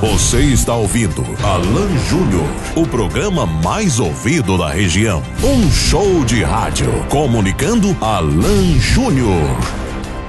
Você está ouvindo Alan Júnior, o programa mais ouvido da região. Um show de rádio comunicando Alan Júnior.